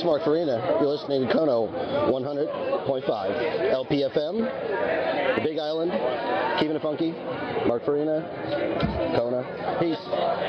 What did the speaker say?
It's Mark Farina. You're listening to Kono 100.5. LPFM, the Big Island, keeping it funky. Mark Farina, Kona. Peace.